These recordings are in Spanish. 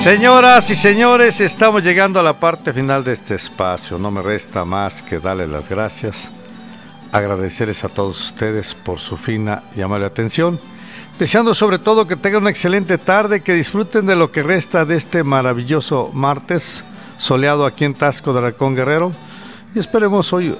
Señoras y señores, estamos llegando a la parte final de este espacio. No me resta más que darles las gracias, agradecerles a todos ustedes por su fina y amable atención, deseando sobre todo que tengan una excelente tarde, que disfruten de lo que resta de este maravilloso martes soleado aquí en Taxco de Halcón Guerrero. Y esperemos, hoy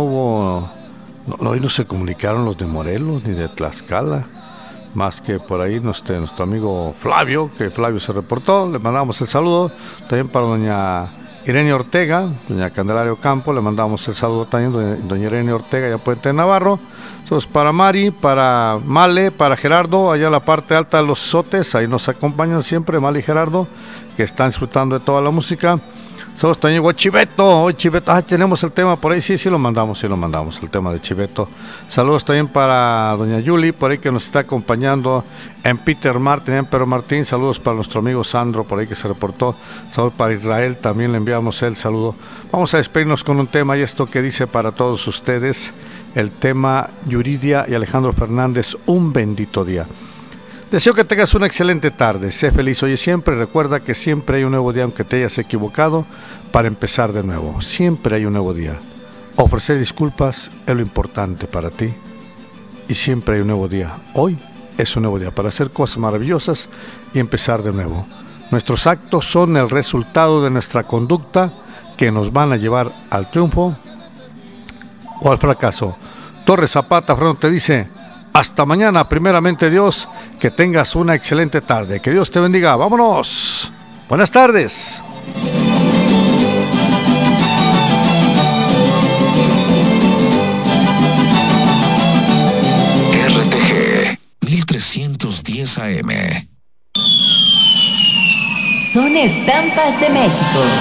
no se comunicaron los de Morelos ni de Tlaxcala, más que por ahí nuestro amigo Flavio, que Flavio se reportó, le mandamos el saludo. También para doña Irene Ortega, doña Candelario Campo, le mandamos el saludo también, doña Irene Ortega, ya Puente de Navarro. Entonces, para Mari, para Male, para Gerardo, allá en la parte alta de los Sotes, ahí nos acompañan siempre Male y Gerardo, que están disfrutando de toda la música. Saludos también a Chiveto, hoy Chiveto, tenemos el tema por ahí, sí lo mandamos, el tema de Chiveto. Saludos también para doña Yuli, por ahí que nos está acompañando en Peter Martin, en Pedro Martín. Saludos para nuestro amigo Sandro, por ahí que se reportó. Saludos para Israel, también le enviamos el saludo. Vamos a despedirnos con un tema, y esto que dice para todos ustedes, el tema Yuridia y Alejandro Fernández, Un Bendito Día. Deseo que tengas una excelente tarde, sé feliz hoy y siempre, recuerda que siempre hay un nuevo día aunque te hayas equivocado, para empezar de nuevo, siempre hay un nuevo día. Ofrecer disculpas es lo importante para ti y siempre hay un nuevo día. Hoy es un nuevo día para hacer cosas maravillosas y empezar de nuevo. Nuestros actos son el resultado de nuestra conducta que nos van a llevar al triunfo o al fracaso. Torres Zapata Fernando te dice: hasta mañana, primeramente Dios, que tengas una excelente tarde. Que Dios te bendiga. ¡Vámonos! Buenas tardes. RTG 1310 AM. Son estampas de México.